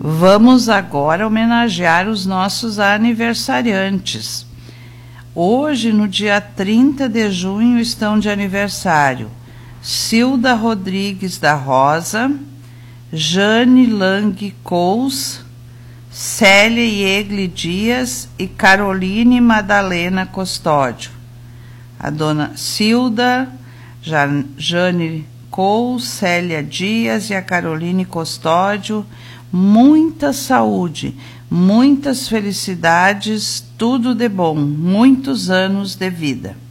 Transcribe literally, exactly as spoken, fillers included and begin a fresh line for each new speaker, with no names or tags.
Vamos agora homenagear os nossos aniversariantes. Hoje, no dia trinta de junho, estão de aniversário Cilda Rodrigues da Rosa, Jane Lang Cous, Célia Iegle Dias e Caroline Madalena Custódio. A dona Cilda, Jane Cous, Célia Dias e a Caroline Custódio, muita saúde, muitas felicidades, tudo de bom, muitos anos de vida.